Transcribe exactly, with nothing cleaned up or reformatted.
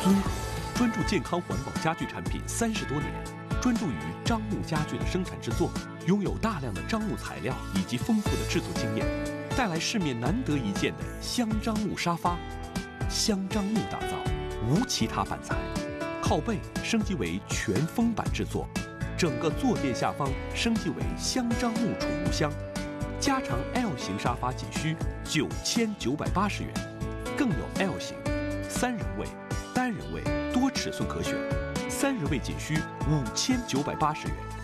司专注健康环保家具产品三十多年，专注于樟木家具的生产制作，拥有大量的樟木材料以及丰富的制作经验，带来市面难得一见的香樟木沙发。香樟木打造，无其他板材。靠背升级为全封板制作，整个坐垫下方升级为香樟木储物箱。加长 L 型沙发仅需九千九百八十元，更有 L 型、三人位、单人位多尺寸可选，三人位仅需五千九百八十元。